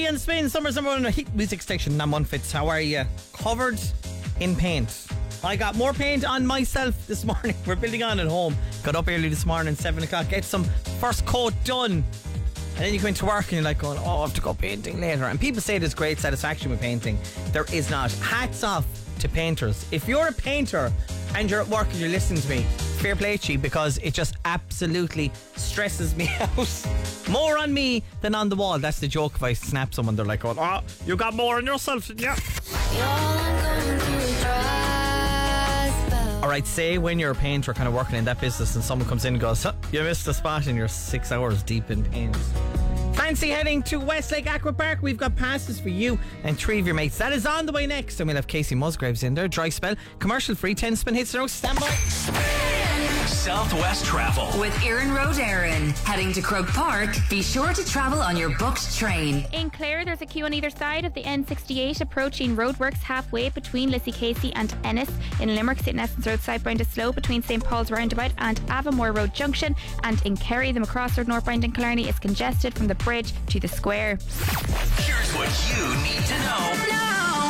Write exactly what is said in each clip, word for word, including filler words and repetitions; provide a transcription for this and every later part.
Kennedy and Spin, summer's number one hit music station. I'm One Fits. How are you? Covered in paint. I got more paint on myself this morning. We're building on at home. Got up early this morning, seven o'clock, get some first coat done. And then you go into work and you're like going, oh, I have to go painting later. And people say there's great satisfaction with painting. There is not. Hats off to painters. If you're a painter and you're at work and you're listening to me, fair play to you, because it just absolutely stresses me out. More on me than on the wall. That's the joke. If I snap someone, they're like, oh, oh you got more on yourself, yeah. Alright, say when you're a painter kind of working in that business and someone comes in and goes, huh, you missed a spot and you're six hours deep in paint. Fancy heading to Westlake Aqua Park? We've got passes for you and three of your mates. That is on the way next. And we'll have Casey Musgraves in there. Dry spell, commercial free, ten spin hits. No, stand by. Southwest Travel with Erin Road Erin. Heading to Croke Park, be sure to travel on your booked train. In Clare, there's a queue on either side of the N sixty-eight approaching roadworks halfway between Lissy Casey and Ennis. In Limerick, Saint Nessans Road southbound is slow between Saint Paul's Roundabout and Avamore Road Junction. And in Kerry, the Macross Road northbound in Killarney is congested from the bridge to the square. Here's what you need to know now.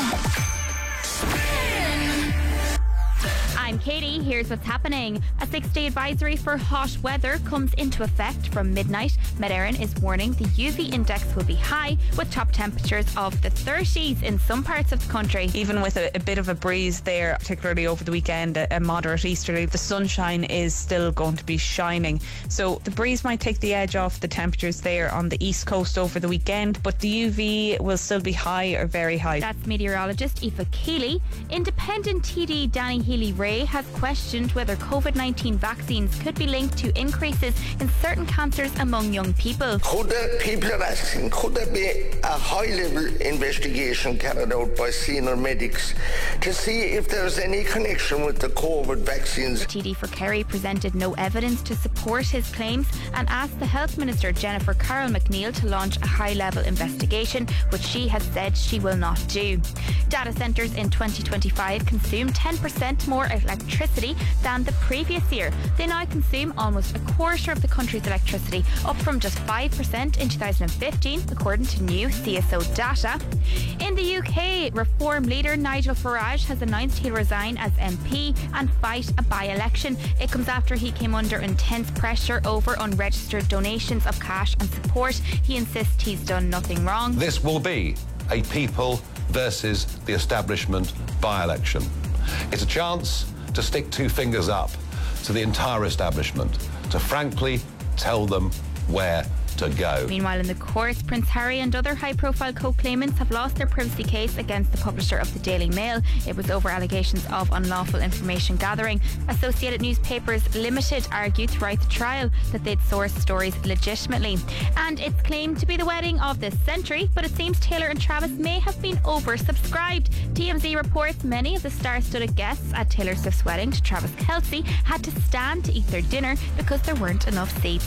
I'm Katie. Here's what's happening. A six-day advisory for hot weather comes into effect from midnight. Met Éireann is warning the U V index will be high, with top temperatures of the thirties in some parts of the country. Even with a, a bit of a breeze there, particularly over the weekend, a, a moderate easterly, the sunshine is still going to be shining. So the breeze might take the edge off the temperatures there on the east coast over the weekend, but the U V will still be high or very high. That's meteorologist Aoife Keeley. Independent T D Danny Healy-Rae has questioned whether COVID nineteen vaccines could be linked to increases in certain cancers among young people. Could there, people are asking, could there be a high-level investigation carried out by senior medics to see if there's any connection with the COVID vaccines? The T D for Kerry presented no evidence to support his claims and asked the Health Minister Jennifer Carroll McNeil to launch a high-level investigation, which she has said she will not do. Data centres in twenty twenty-five consumed ten percent more electricity than the previous year. They now consume almost a quarter of the country's electricity, up from just five percent in two thousand fifteen, according to new C S O data. In the U K, Reform leader Nigel Farage has announced he'll resign as M P and fight a by-election. It comes after he came under intense pressure over unregistered donations of cash and support. He insists he's done nothing wrong. This will be a people versus the establishment by-election. It's a chance to stick two fingers up to the entire establishment, to frankly tell them where to go. Meanwhile, in the courts, Prince Harry and other high-profile co-claimants have lost their privacy case against the publisher of the Daily Mail. It was over allegations of unlawful information gathering. Associated Newspapers Limited argued throughout the trial that they'd sourced stories legitimately. And it's claimed to be the wedding of the century, but it seems Taylor and Travis may have been oversubscribed. T M Z reports many of the star-studded guests at Taylor Swift's wedding to Travis Kelce had to stand to eat their dinner because there weren't enough seats.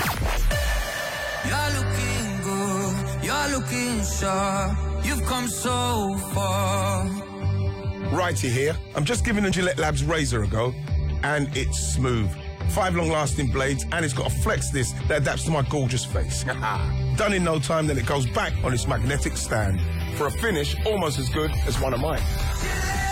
You're looking good, you're looking sharp, you've come so far. Righty here. I'm just giving the Gillette Labs razor a go, and it's smooth. Five long-lasting blades, and it's got a flex disc that adapts to my gorgeous face. Done in no time, then it goes back on its magnetic stand for a finish almost as good as one of mine.